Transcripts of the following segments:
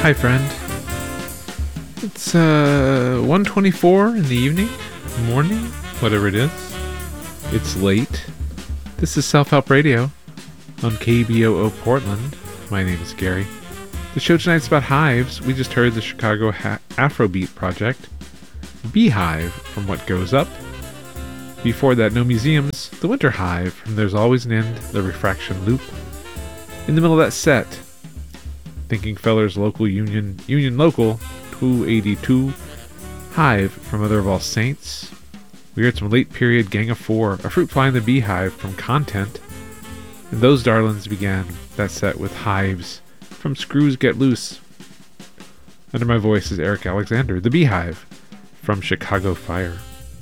Hi, friend. It's 1:24 in the evening, morning, whatever it is. It's late. This is Self-Help Radio on KBOO Portland. My name is Gary. The show tonight's about hives. We just heard the Chicago Afrobeat project, Beehive from What Goes Up. Before that, No Museums, The Winter Hive from There's Always an End, The Refraction Loop. In the middle of that set, Thinking Fellers Local Union Local 282, Hive from Mother of All Saints. We heard some late period Gang of Four, A Fruit Fly in the Beehive from Content. And those darlings began that set with Hives from Screws Get Loose. Under my voice is Eric Alexander, The Beehive from Chicago Fire.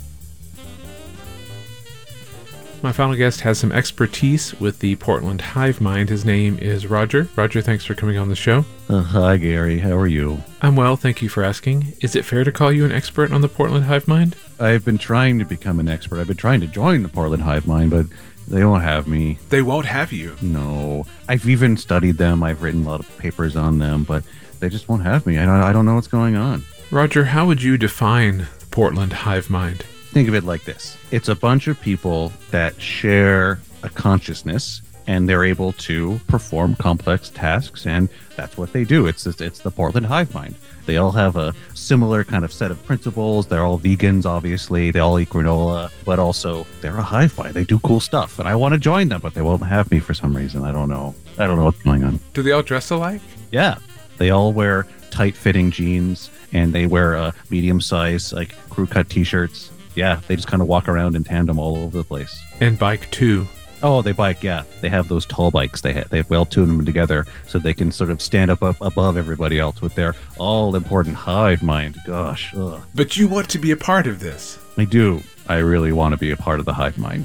My final guest has some expertise with the Portland Hive Mind. His name is Roger. Roger, thanks for coming on the show. Hi, Gary. How are you? I'm well, thank you for asking. Is it fair to call you an expert on the Portland Hive Mind? I've been trying to become an expert. I've been trying to join the Portland Hive Mind, but they won't have me. They won't have you? No. I've even studied them. I've written a lot of papers on them, but they just won't have me. I don't know what's going on. Roger, how would you define the Portland Hive Mind? Think of it like this. It's a bunch of people that share a consciousness, and they're able to perform complex tasks, and that's what they do. It's the Portland Hive Mind. They all have a similar kind of set of principles. They're all vegans, obviously. They all eat granola, but also they're a hive mind. They do cool stuff, and I want to join them, but they won't have me for some reason. I don't know what's going on. Do they all dress alike? Yeah. They all wear tight-fitting jeans, and they wear medium-sized, like, crew-cut T-shirts. Yeah, they just kind of walk around in tandem all over the place. And bike, too. Oh, they bike, yeah. They have those tall bikes. They well tune them together so they can sort of stand up above everybody else with their all-important hive mind. Gosh. Ugh. But you want to be a part of this. I do. I really want to be a part of the hive mind.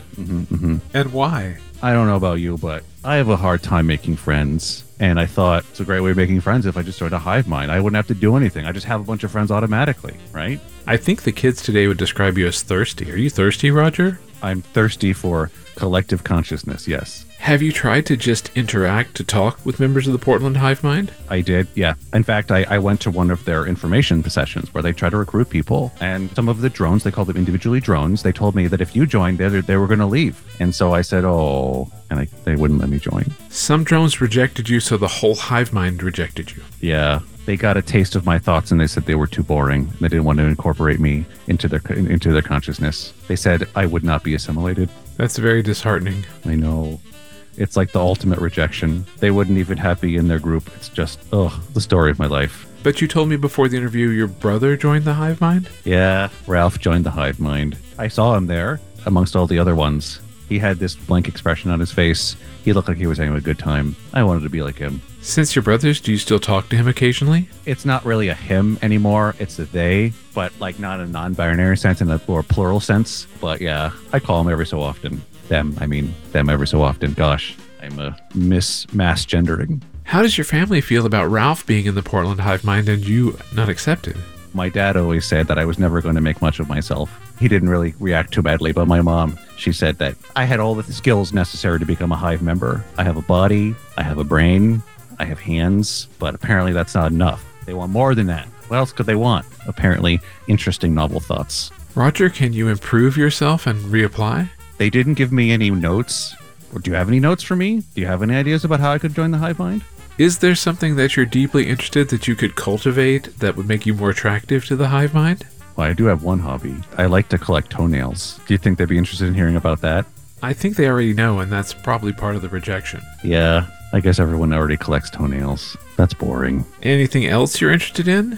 And why? I don't know about you, but I have a hard time making friends. And I thought it's a great way of making friends if I just started a hive mind. I wouldn't have to do anything. I just have a bunch of friends automatically, right? I think the kids today would describe you as thirsty. Are you thirsty, Roger? I'm thirsty for collective consciousness, yes. Have you tried to just interact, to talk with members of the Portland Hive Mind? I did, yeah. In fact, I went to one of their information sessions where they try to recruit people. And some of the drones, they call them individually drones, they told me that if you joined, they were going to leave. And so I said, oh, and they wouldn't let me join. Some drones rejected you, so the whole Hive Mind rejected you. Yeah. They got a taste of my thoughts, and they said they were too boring. They didn't want to incorporate me into their consciousness. They said I would not be assimilated. That's very disheartening. I know. It's like the ultimate rejection. They wouldn't even have me in their group. It's just, the story of my life. But you told me before the interview your brother joined the Hive Mind? Yeah, Ralph joined the Hive Mind. I saw him there amongst all the other ones. He had this blank expression on his face. He looked like he was having a good time. I wanted to be like him. Since you're brothers, do you still talk to him occasionally? It's not really a him anymore. It's a they, but like not in a non-binary sense, in a more plural sense. But yeah, I call him every so often. Them every so often. Gosh, I'm a mass gendering. How does your family feel about Ralph being in the Portland Hive Mind and you not accepted? My dad always said that I was never going to make much of myself. He didn't really react too badly, but my mom, she said that I had all the skills necessary to become a hive member. I have a body, I have a brain, I have hands, but apparently that's not enough. They want more than that. What else could they want? Apparently, interesting novel thoughts. Roger, can you improve yourself and reapply? They didn't give me any notes. Or do you have any notes for me? Do you have any ideas about how I could join the hive mind? Is there something that you're deeply interested that you could cultivate that would make you more attractive to the hive mind? Well, I do have one hobby. I like to collect toenails. Do you think they'd be interested in hearing about that? I think they already know, and that's probably part of the rejection. Yeah, I guess everyone already collects toenails. That's boring. Anything else you're interested in?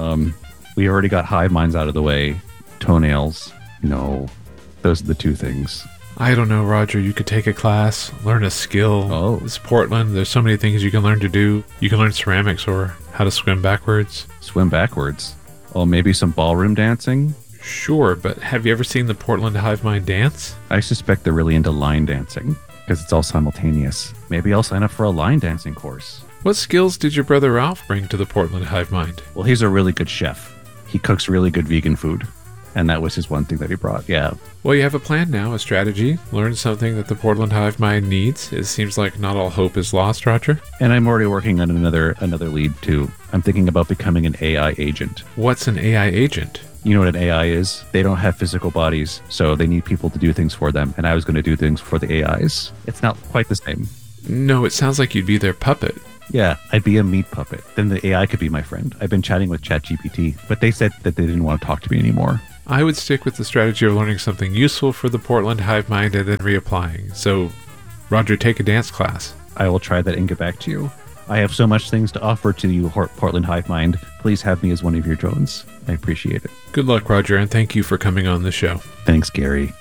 We already got hive minds out of the way. Toenails, no. Those are the two things. I don't know, Roger. You could take a class, learn a skill. Oh. It's Portland. There's so many things you can learn to do. You can learn ceramics or how to swim backwards. Swim backwards? Oh, maybe some ballroom dancing? Sure, but have you ever seen the Portland Hive Mind dance? I suspect they're really into line dancing because it's all simultaneous. Maybe I'll sign up for a line dancing course. What skills did your brother Ralph bring to the Portland Hive Mind? Well, he's a really good chef. He cooks really good vegan food. And that was his one thing that he brought. Yeah. Well, you have a plan now, a strategy. Learn something that the Portland hive mind needs. It seems like not all hope is lost, Roger. And I'm already working on another lead too. I'm thinking about becoming an AI agent. What's an AI agent? You know what an AI is? They don't have physical bodies, so they need people to do things for them. And I was going to do things for the AIs. It's not quite the same. No, it sounds like you'd be their puppet. Yeah, I'd be a meat puppet. Then the AI could be my friend. I've been chatting with ChatGPT, but they said that they didn't want to talk to me anymore. I would stick with the strategy of learning something useful for the Portland hive mind and then reapplying. So, Roger, take a dance class. I will try that and get back to you. I have so much things to offer to you, Portland hive mind. Please have me as one of your drones. I appreciate it. Good luck, Roger, and thank you for coming on the show. Thanks, Gary.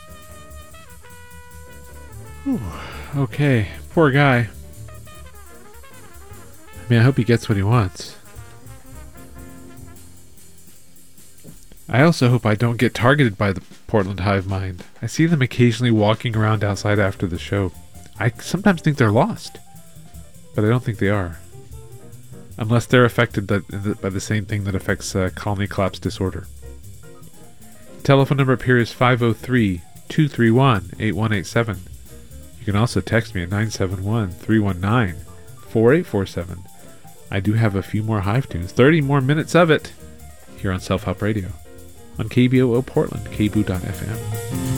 Whew. Okay, poor guy. I mean, I hope he gets what he wants. I also hope I don't get targeted by the Portland hive mind. I see them occasionally walking around outside after the show. I sometimes think they're lost, but I don't think they are. Unless they're affected by the same thing that affects colony collapse disorder. Telephone number up here is 503-231-8187. You can also text me at 971-319-4847. I do have a few more hive tunes, 30 more minutes of it, here on Self Help Radio, on KBOO Portland, kboo.fm.